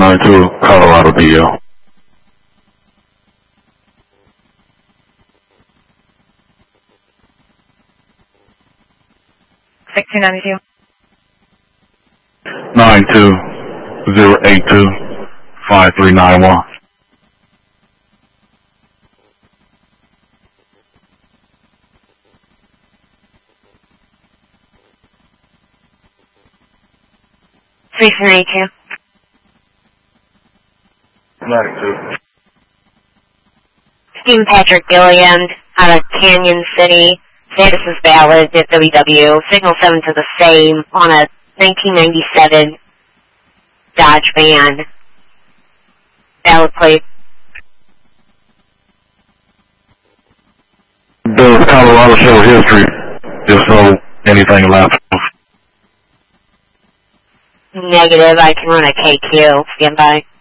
92, Colorado DL. Victor 92. 920825391. Victor 92. 92. Stephen Patrick Gilliam out of Canyon City. Status is valid at WW. Signal 7 to the same on a 1997 Dodge van. Valid plate. Does Colorado show history? If so, anything left? Negative. I can run a KQ. Stand by.